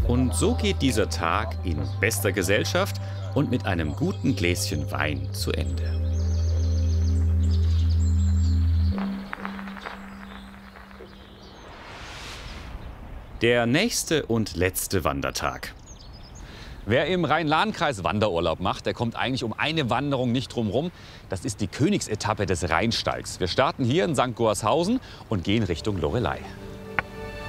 Und so geht dieser Tag in bester Gesellschaft und mit einem guten Gläschen Wein zu Ende. Der nächste und letzte Wandertag. Wer im Rhein-Lahn-Kreis Wanderurlaub macht, der kommt eigentlich um eine Wanderung nicht drum rum. Das ist die Königsetappe des Rheinsteigs. Wir starten hier in St. Goarshausen und gehen Richtung Loreley.